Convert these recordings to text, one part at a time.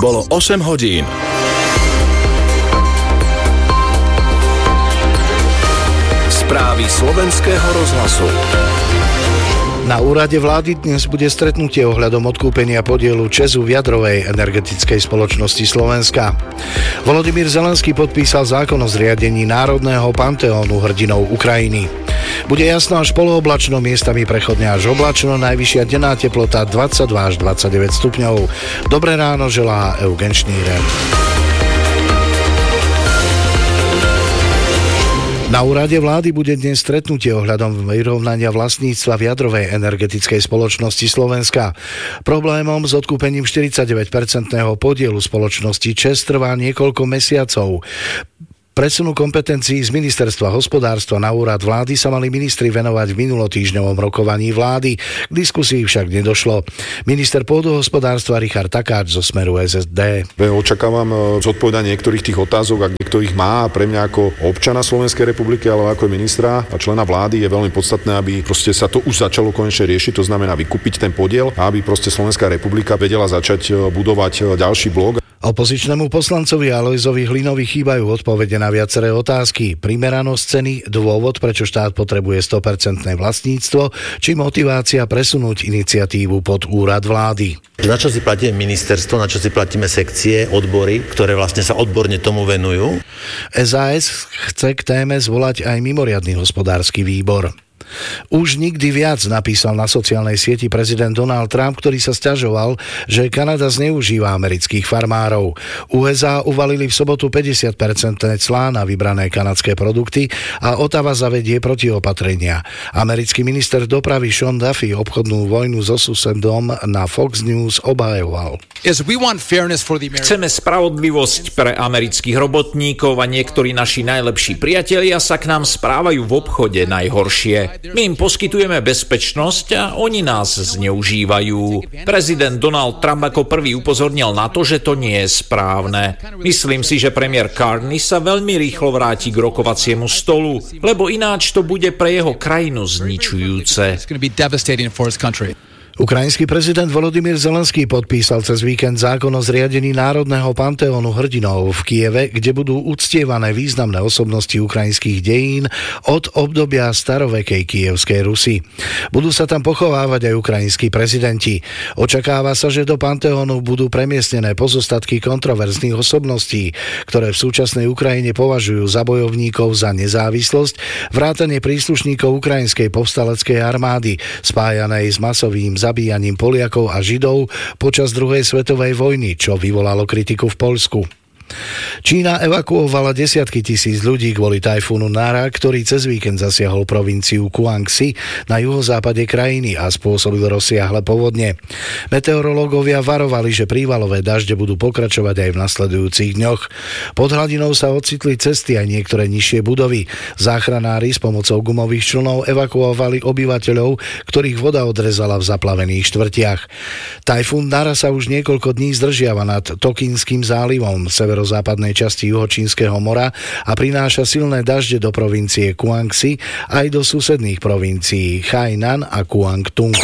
Bolo 8 hodín. Správy slovenského rozhlasu. Na úrade vlády dnes bude stretnutie ohľadom odkúpenia podielu ČEZu v jadrovej energetickej spoločnosti Slovenska. Volodymyr Zelenský podpísal zákon o zriadení Národného panteónu hrdinov Ukrajiny. Bude jasno až polooblačno, miestami prechodne až oblačno, najvyššia denná teplota 22 až 29 stupňov. Dobré ráno želá Eugen Šnírer. Na úrade vlády bude dnes stretnutie ohľadom vyrovnania vlastníctva v jadrovej energetickej spoločnosti Slovenska. Problémom s odkúpením 49% podielu spoločnosti ČEZ trvá niekoľko mesiacov. Presunu kompetencií z Ministerstva hospodárstva na úrad vlády sa mali ministri venovať v minulotýždňovom rokovaní vlády. K diskusii však nedošlo. Minister pôdohospodárstva Richard Takáč zo Smeru SSD. Očakávam zodpovedanie niektorých tých otázok, ak niekto ich má. Pre mňa ako občana Slovenskej republiky, ale ako ministra a člena vlády je veľmi podstatné, aby proste sa to už začalo konečne riešiť. To znamená vykúpiť ten podiel a aby proste Slovenská republika vedela začať budovať ďalší blok. Opozičnému poslancovi Alojzovi Hlinovi chýbajú odpovede na viaceré otázky. Primeranosť ceny, dôvod, prečo štát potrebuje 100% vlastníctvo, či motivácia presunúť iniciatívu pod úrad vlády. Na čo si platíme ministerstvo, na čo si platíme sekcie, odbory, ktoré vlastne sa odborne tomu venujú? SAS chce k téme zvolať aj mimoriadny hospodársky výbor. Už nikdy viac, napísal na sociálnej sieti prezident Donald Trump, ktorý sa sťažoval, že Kanada zneužíva amerických farmárov. USA uvalili v sobotu 50% clá na vybrané kanadské produkty a Ottawa zavedie protiopatrenia. Americký minister dopravy Sean Duffy obchodnú vojnu so susedom na Fox News obhajoval. Chceme spravodlivosť pre amerických robotníkov a niektorí naši najlepší priatelia sa k nám správajú v obchode najhoršie. My im poskytujeme bezpečnosť a oni nás zneužívajú. Prezident Donald Trump ako prvý upozornil na to, že to nie je správne. Myslím si, že premiér Carney sa veľmi rýchlo vráti k rokovaciemu stolu, lebo ináč to bude pre jeho krajinu zničujúce. Ukrajinský prezident Volodymyr Zelenský podpísal cez víkend zákon o zriadení Národného panteónu hrdinov v Kieve, kde budú uctievané významné osobnosti ukrajinských dejín od obdobia starovekej kievskej Rusy. Budú sa tam pochovávať aj ukrajinskí prezidenti. Očakáva sa, že do panteónu budú premiestnené pozostatky kontroverzných osobností, ktoré v súčasnej Ukrajine považujú za bojovníkov za nezávislosť, vrátane príslušníkov ukrajinskej povstaleckej armády, spájanej s masovým zabíjaním Poliakov a Židov počas druhej svetovej vojny, čo vyvolalo kritiku v Poľsku. Čína evakuovala desiatky tisíc ľudí kvôli tajfúnu Nara, ktorý cez víkend zasiahol provinciu Guangxi na juhozápade krajiny a spôsobil rozsiahle povodne. Meteorológovia varovali, že prívalové dažde budú pokračovať aj v nasledujúcich dňoch. Pod hladinou sa ocitli cesty aj niektoré nižšie budovy. Záchranári s pomocou gumových člnov evakuovali obyvateľov, ktorých voda odrezala v zaplavených štvrtiach. Tajfún Nara sa už niekoľko dní zdržiava nad Tokínskym zálivom severozápadnej časti Juhočínskeho mora a prináša silné dažde do provincie Guangxi aj do susedných provincií Hainan a Guangdong.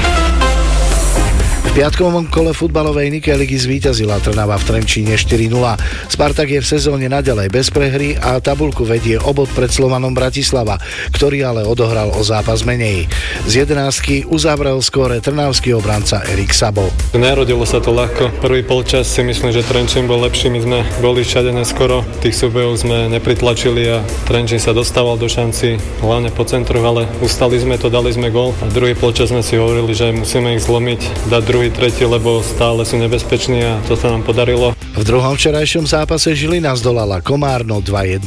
V piatkovom kole futbalovej Nike ligy zvíťazila Trnava v Trenčíne 4-0. Spartak je v sezóne naďalej bez prehry a tabuľku vedie o bod pred Slovanom Bratislava, ktorý ale odohral o zápas menej. Z 11 uzavrel skóre trnavský obranca Erik Sabo. Nerodilo sa to ľahko. Prvý polčas si myslím, že Trenčín bol lepší. My sme boli všade neskoro. Tých súbojov sme nepritlačili a Trenčín sa dostával do šanci, hlavne po centru, ale ustali sme to, dali sme gól. A druhý polčas sme si hovorili, že musíme ich zlomiť, dať druhý, tretí, lebo stále sú nebezpeční a to sa nám podarilo. V druhom včerajšom zápase Žilina zdolala Komárno 2-1.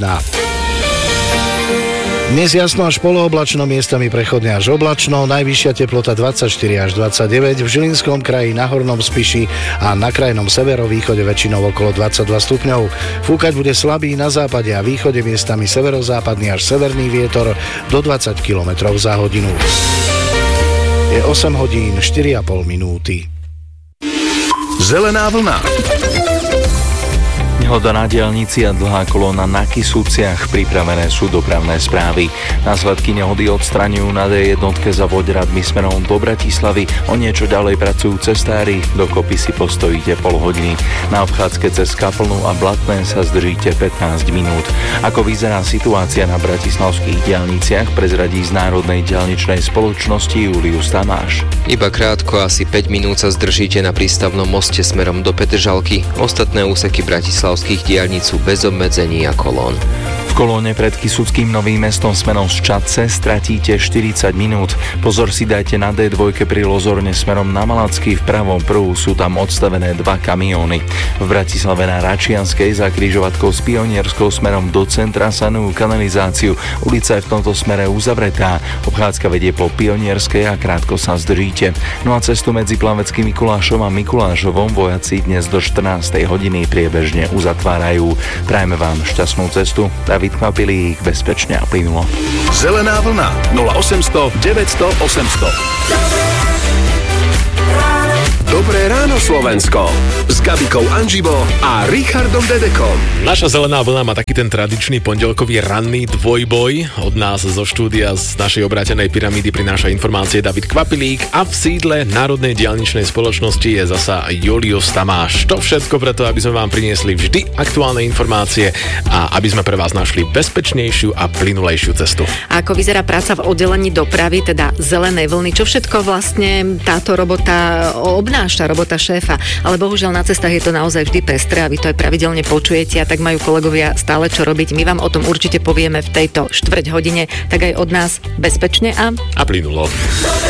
Dnes jasno až polooblačno, miestami prechodne až oblačno, najvyššia teplota 24 až 29, v Žilinskom kraji, na Hornom Spiši a na krajnom severovýchode väčšinou okolo 22 stupňov. Fúkať bude slabý na západe a východe, miestami severozápadný až severný vietor do 20 km za hodinu. Je 8 hodín 4,5 minúty. Zelená vlna. Nehoda na diaľnici a dlhá kolóna na Kisúciach, pripravené sú dopravné správy. Následky nehody odstraňujú na D1 za Voďradmi smerom do Bratislavy, o niečo ďalej pracujú cestári, dokopy si postojíte pol hodiny. Na obchádzke cez Kaplnu a Blatné sa zdržíte 15 minút. Ako vyzerá situácia na bratislavských diaľniciach, prezradí z Národnej diaľničnej spoločnosti Julius Tamáš. Iba krátko, asi 5 minút sa zdržíte na prístavnom moste smerom do Petržalky. Ostatné úseky bratislavských diaľnic sú bez obmedzení a kolón. V kolóne pred Kysuckým Novým Mestom smerom z Čadce stratíte 40 minút. Pozor si dajte na D2 pri Lozorne smerom na Malacký, v pravom pruhu sú tam odstavené 2 kamióny. V Bratislave na Račianskej za križovatkou s Pionierskou smerom do centra sanujú kanalizáciu. Ulica je v tomto smere uzavretá. Obchádzka vedie po Pionierskej a krátko sa zdržíte. No a cestu medzi Plaveckým Mikulášom a Mikulášovom vojaci dnes do 14. hodiny priebežne uzatvárajú. Prajme vám šťastnú cestu. David Kvapilík, bezpečne a plynulo. Zelená vlna 0800 900 800. Dobré ráno Slovensko s Gabikou Anžibo a Richardom Dedekom. Naša zelená vlna má taký ten tradičný pondelkový ranný dvojboj. Od nás zo štúdia z našej obrátenej pyramídy prináša informácie David Kvapilík a v sídle Národnej diaľničnej spoločnosti je zasa Julius Tamáš. To všetko preto, aby sme vám priniesli vždy aktuálne informácie a aby sme pre vás našli bezpečnejšiu a plynulejšiu cestu. A ako vyzerá práca v oddelení dopravy, teda zelenej vlny, čo všetko vlastne táto robota obnáša, robota šéfa, ale bohužiaľ na cestách je to naozaj vždy pestré a vy to aj pravidelne počujete a tak majú kolegovia stále čo robiť. My vám o tom určite povieme v tejto štvrť hodine, tak aj od nás bezpečne a plynulo.